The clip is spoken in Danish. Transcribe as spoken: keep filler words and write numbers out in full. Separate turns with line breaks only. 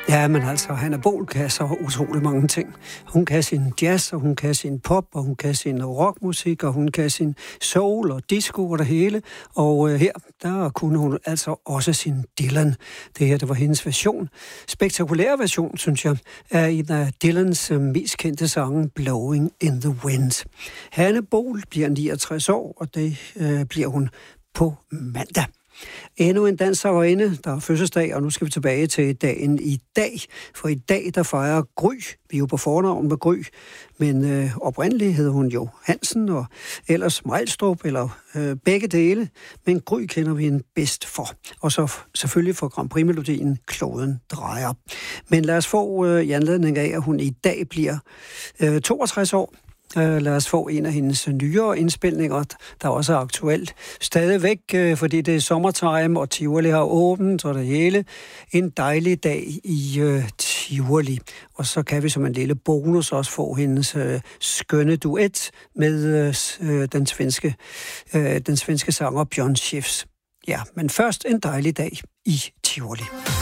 Ja, men altså, Hanna Bohl kan så utrolig mange ting. Hun kan sin jazz, og hun kan sin pop, og hun kan sin rockmusik, og hun kan sin soul og disco og det hele. Og øh, her, der kunne hun altså også sin Dylan. Det her, det var hendes version. Spektakulær version, synes jeg, er en af Dylans øh, mest kendte sange, Blowing in the Wind. Hanna Bohl bliver niogtres år, og det øh, bliver hun på mandag. Endnu en danserinde, der har fødselsdag, og nu skal vi tilbage til dagen i dag. For i dag, der fejrer Gry. Vi er jo på fornavn med Gry, men øh, oprindeligt hed hun jo Hansen, og ellers Mejlstrup, eller øh, begge dele. Men Gry kender vi en bedst for. Og så selvfølgelig for Grand Prix-melodien Kloden drejer. Men lad os få øh, i anledning af, at hun i dag bliver øh, toogtres år. Uh, lad os få en af hendes nyere indspilninger, der også er aktuelt. Stadigvæk, uh, fordi det er sommertime, og Tivoli har åbent, og det hele. En dejlig dag i uh, Tivoli. Og så kan vi som en lille bonus også få hendes uh, skønne duet med uh, den, svenske, uh, den svenske sanger Bjørn Skifs. Ja, men først en dejlig dag i Tivoli.